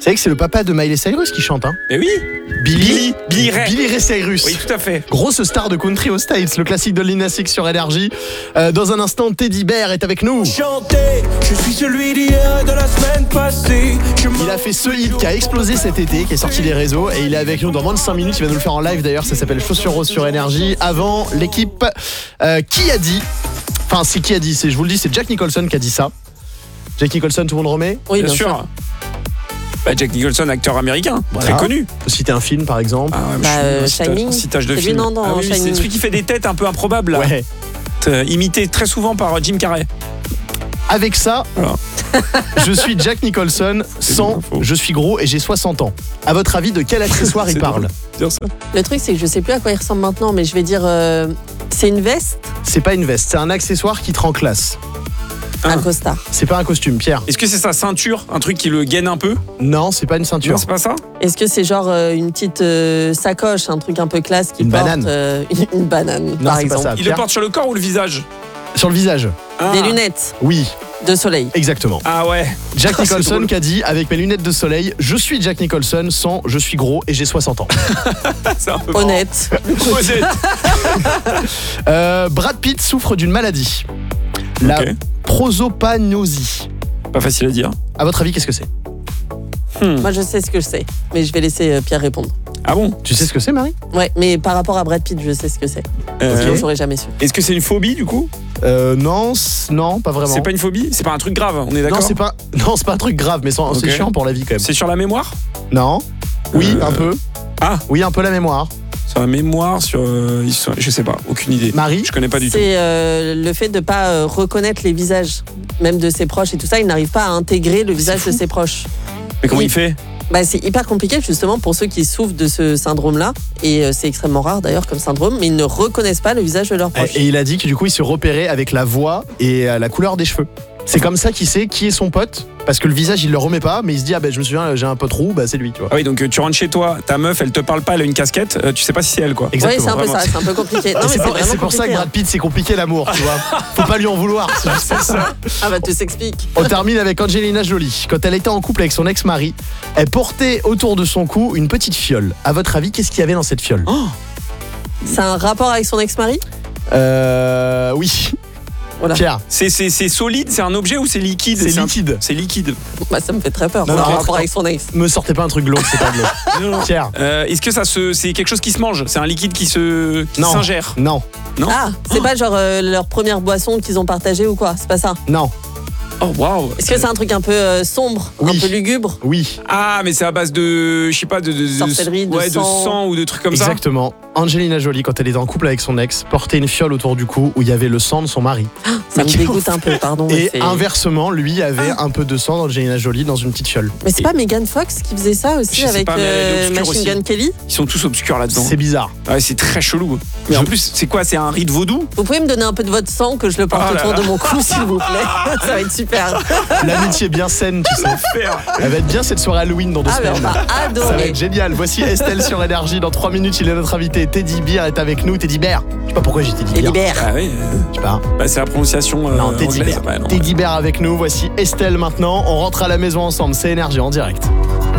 Vous savez que c'est le papa de Miley Cyrus qui chante, hein? Mais oui. Billy Ray. Billy Ray Cyrus. Oui, tout à fait. Grosse star de country aux States, le classique de Lil Nas X sur Énergie. Dans un instant, Teddy Bear est avec nous. Chanter, je suis celui d'hier et de la semaine passée. Il a fait ce hit qui a explosé cet été, qui est sorti des réseaux, et il est avec nous dans moins de 5 minutes. Il va nous le faire en live d'ailleurs, ça s'appelle Chaussures Roses sur Énergie. Avant, l'équipe qui a dit, enfin c'est qui a dit, je vous le dis, c'est Jack Nicholson qui a dit ça. Jack Nicholson, tout le monde remet? Oui, bien sûr. Bah, Jack Nicholson, acteur américain, Voilà. très connu. Faut citer un film par exemple. Shining. Citage de C'est film. lui, non, dans oui, Shining. c'est celui qui fait des têtes un peu improbables, là. Ouais. Imité très souvent par Jim Carrey. Avec ça, Voilà. je suis Jack Nicholson, sans je suis gros et j'ai 60 ans. À votre avis, de quel accessoire il C'est parle? drôle de dire ça. Le truc, c'est que je sais plus à quoi il ressemble maintenant, mais je vais dire. C'est une veste, C'est pas une veste, c'est un accessoire qui te rend classe. un costard. C'est pas un costume, Pierre. Est-ce que c'est sa ceinture, un truc qui le gaine un peu? Non, c'est pas une ceinture. Non, c'est pas ça? Est-ce que c'est genre une petite sacoche, un truc un peu classe qui Une porte banane. une banane, Non, par c'est pas exemple. ça. Il le Pierre, porte sur le corps ou le visage? sur le visage. Des lunettes Oui, de soleil. exactement. Ah ouais. Jack C'est Nicholson drôle. qui a dit, avec mes lunettes de soleil, je suis Jack Nicholson, sans je suis gros et j'ai 60 ans. C'est un peu marrant. Honnête. Honnête. Brad Pitt souffre d'une maladie. La Ok. prosopagnosie. Pas facile à dire. À votre avis, qu'est-ce que c'est? Moi, je sais ce que je sais, mais je vais laisser Pierre répondre. Ah bon? Tu sais ce que c'est, Marie? Ouais, mais par rapport à Brad Pitt, je sais ce que c'est. Euh, Sinon, j'aurais jamais su. Est-ce que c'est une phobie du coup? Non, non, pas vraiment. C'est pas une phobie? C'est pas un truc grave, on est d'accord? Non, c'est pas un truc grave, mais c'est Ok. chiant pour la vie quand même. C'est sur la mémoire? Non. Oui, un peu. Ah, Oui, un peu la mémoire. sur la mémoire, sur. Je sais pas, aucune idée. Marie? Je connais pas du tout. C'est le fait de pas reconnaître les visages, même de ses proches et tout ça. Il n'arrive pas à intégrer le visage de ses proches. Mais comment Oui. il fait? Bah, c'est hyper compliqué justement pour ceux qui souffrent de ce syndrome-là. Et c'est extrêmement rare d'ailleurs comme syndrome, mais ils ne reconnaissent pas le visage de leurs proches. Et il a dit que du coup, il se repérait avec la voix et la couleur des cheveux. C'est comme ça qu'il sait qui est son pote, parce que le visage, il le remet pas, mais il se dit, ah ben je me souviens, j'ai un pote roux, bah c'est lui, tu vois. Ah oui, donc tu rentres chez toi, ta meuf, elle te parle pas, elle a une casquette, tu sais pas si c'est elle quoi. Oui, c'est un peu Vraiment. ça, c'est un peu compliqué. Non, Et mais c'est pour, vraiment c'est pour ça que compliqué, Brad Pitt, c'est compliqué l'amour, tu vois. Faut pas lui en vouloir, c'est juste pour ça. hein. Ah bah tout s'explique. On termine avec Angelina Jolie. Quand elle était en couple avec son ex-mari, elle portait autour de son cou une petite fiole. À votre avis, qu'est-ce qu'il y avait dans cette fiole? C'est un rapport avec son ex-mari? Oui. Voilà. Pierre, C'est solide, c'est un objet ou c'est liquide? c'est un- liquide. C'est liquide. Bah ça me fait très peur. Non, C'est un non, rapport non. avec son ex. Me sortez pas un truc glauque, c'est pas glauque. Pierre, Est-ce que c'est quelque chose qui se mange? C'est un liquide qui Non. s'ingère? non, Non. Ah, c'est pas genre leur première boisson qu'ils ont partagée ou quoi? C'est pas ça. non, Oh waouh. Est-ce que c'est un truc un peu sombre, Oui. un peu lugubre? oui. Ah mais c'est à base de, je sais pas, de Sorcellerie, de ouais, de sang. sang ou de trucs comme Exactement. Angelina Jolie, quand elle était en couple avec son ex, portait une fiole autour du cou où il y avait le sang de son mari. Ça me dégoûte un peu, pardon. mais Et c'est- inversement, lui avait un peu de sang d'Angelina Jolie dans une petite fiole. Mais c'est pas Megan Fox qui faisait ça aussi Je sais avec pas, mais elle est obscure Machine aussi. Gun Kelly? ça. Ils sont tous obscurs là-dedans. C'est bizarre. Ouais, c'est très chelou. Mais en plus, c'est quoi? C'est un rite vaudou? Vous pouvez me donner un peu de votre sang que je le porte Oh là autour là. de mon cou, s'il vous plaît? Ça va être super. L'amitié bien saine, tu sais. Faire. Elle va être bien cette soirée Halloween dans 2 Ah, mais on semaines. va Ça va adorer. être génial. Voici Estelle sur Énergie. Dans 3 minutes, il est notre invité. Teddy Bear est avec nous. Teddy Bear. Je sais pas pourquoi j'ai Teddy Et Bear. libère. Ah oui. Je sais pas. Bah, c'est la prononciation Non, Teddy anglaise. Bear. Ouais, non. Teddy Bear avec nous. Voici Estelle maintenant. On rentre à la maison ensemble. C'est Énergie en direct.